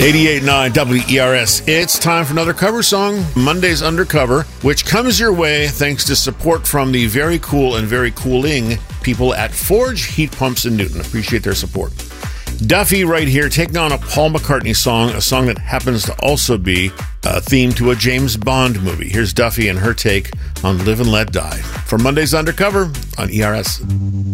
88.9 WERS. It's time for another cover song, Monday's Undercover, which comes your way thanks to support from the very cool and very cooling people at Forge Heat Pumps in Newton. Appreciate their support. Duffy right here taking on a Paul McCartney song, a song that happens to also be a theme to a James Bond movie. Here's Duffy and her take on Live and Let Die for Monday's Undercover on ERS.